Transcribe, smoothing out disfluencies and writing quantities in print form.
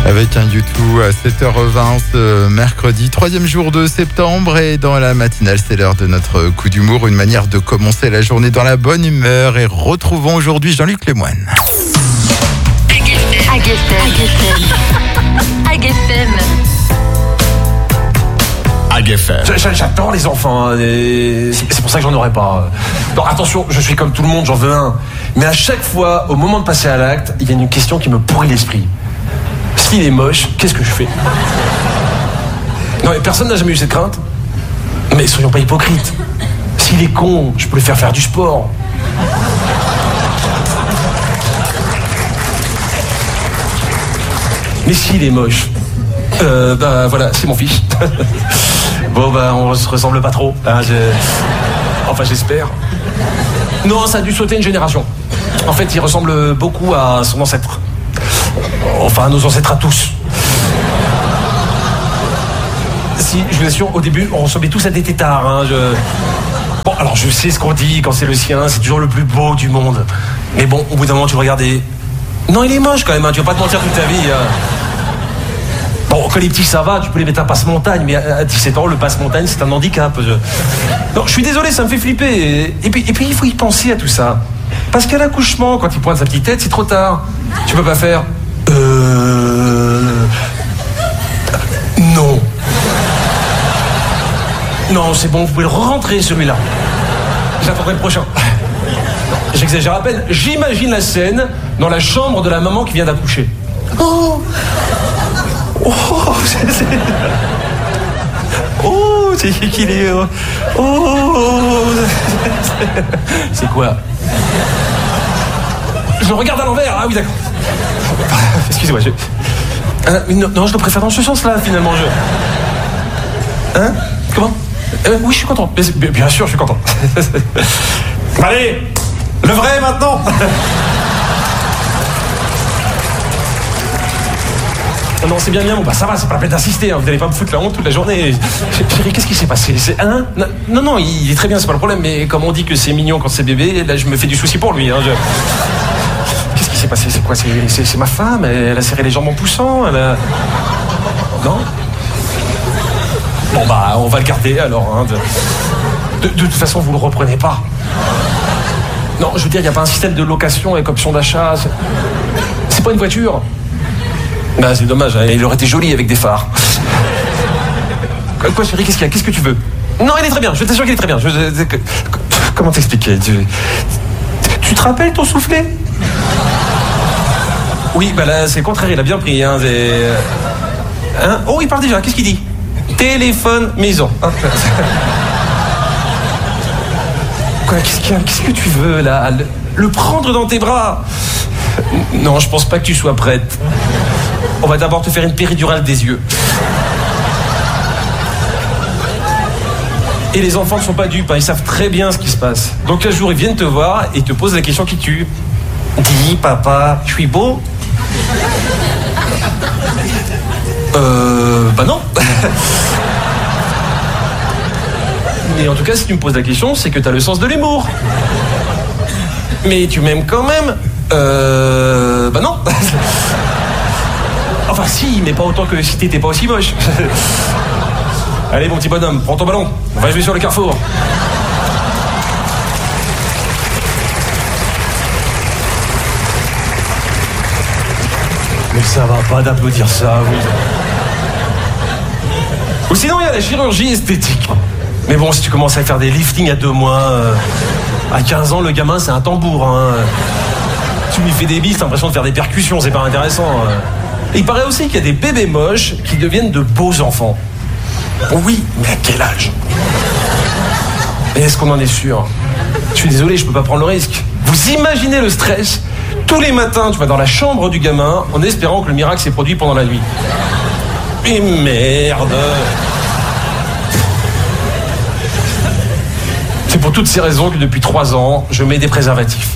Avec un YouTube à 7h20 ce mercredi, 3e jour de septembre. Et dans la matinale, c'est l'heure de notre coup d'humour. Une manière de commencer la journée dans la bonne humeur. Et retrouvons aujourd'hui Jean-Luc Lemoine. Agafem. J'adore les enfants, hein, c'est pour ça que j'en aurais pas. Non, attention, je suis comme tout le monde, j'en veux un. Mais à chaque fois, au moment de passer à l'acte, il y a une question qui me pourrit l'esprit. S'il est moche, qu'est-ce que je fais? Non mais personne n'a jamais eu cette crainte. Mais soyons pas hypocrites. S'il est con, je peux le faire du sport. Mais s'il est moche, voilà, c'est mon fils. Bon on se ressemble pas trop, hein, enfin j'espère. Non, ça a dû sauter une génération. En fait, il ressemble beaucoup à son ancêtre. Enfin, à nos ancêtres à tous. Si, je vous assure, au début, on ressemblait tous à des têtards, hein, Bon, alors je sais ce qu'on dit, quand c'est le sien, c'est toujours le plus beau du monde. Mais bon, au bout d'un moment, tu le regardes et... Non, il est moche quand même, hein, tu vas pas te mentir toute ta vie. Bon, quand les petits ça va, tu peux les mettre à passe-montagne, mais à 17 ans, le passe-montagne, c'est un handicap. Non, je suis désolé, ça me fait flipper. Et puis, il faut y penser à tout ça. Parce qu'à l'accouchement, quand il pointe sa petite tête, c'est trop tard. Tu peux pas faire... Non. Non, c'est bon, vous pouvez le rentrer celui-là. J'attendrai le prochain. Non, j'exagère à peine. J'imagine la scène dans la chambre de la maman qui vient d'accoucher. Oh, c'est qu'il est... C'est quoi? Je le regarde à l'envers. Ah oui, d'accord. Excusez-moi, non, je le préfère dans ce sens-là, finalement. Hein? Comment? Oui, je suis content. Bien sûr, je suis content. Allez, le vrai, maintenant. Non, c'est bien, bon, ça va, c'est pas la peine d'insister, hein, vous n'allez pas me foutre la honte toute la journée. Chérie, qu'est-ce qui s'est passé? Non, il est très bien, c'est pas le problème, mais comme on dit que c'est mignon quand c'est bébé, là, je me fais du souci pour lui. Hein, Qu'est-ce qui s'est passé? C'est quoi? C'est ma femme, elle a serré les jambes en poussant, Non? Bon, on va le garder, alors. Hein, de toute façon, vous le reprenez pas. Non, je veux dire, il n'y a pas un système de location avec option d'achat. C'est pas une voiture. C'est dommage, hein, il aurait été joli avec des phares. Quoi, chérie, qu'est-ce qu'il y a? Qu'est-ce que tu veux? Non, il est très bien, je t'assure qu'il est très bien. Comment t'expliquer? Tu te rappelles ton soufflet? Oui, là, c'est le contraire, il a bien pris. Hein, Oh, il parle déjà, qu'est-ce qu'il dit? Téléphone maison. Hein. Quoi, qu'est-ce que tu veux, là? Le prendre dans tes bras? Non, je pense pas que tu sois prête. On va d'abord te faire une péridurale des yeux. Et les enfants ne sont pas dupes, hein, ils savent très bien ce qui se passe. Donc un jour, ils viennent te voir et te posent la question qui tue. Dis, papa, je suis beau? Non. Mais en tout cas, si tu me poses la question, c'est que t'as le sens de l'humour. Mais tu m'aimes quand même? Non. Enfin si, mais pas autant que si t'étais pas aussi moche. Allez mon petit bonhomme, prends ton ballon, on va jouer sur le carrefour. Mais ça va pas d'applaudir ça, oui. Ou sinon il y a la chirurgie esthétique. Mais bon, si tu commences à faire des liftings à 2 mois, à 15 ans, le gamin c'est un tambour, hein. Tu lui fais des bises, t'as l'impression de faire des percussions, c'est pas intéressant. Et il paraît aussi qu'il y a des bébés moches qui deviennent de beaux enfants. Oui, mais à quel âge? Et est-ce qu'on en est sûr? Je suis désolé, je peux pas prendre le risque. Vous imaginez le stress? Tous les matins, tu vas dans la chambre du gamin en espérant que le miracle s'est produit pendant la nuit. Et merde! C'est pour toutes ces raisons que depuis 3 ans, je mets des préservatifs.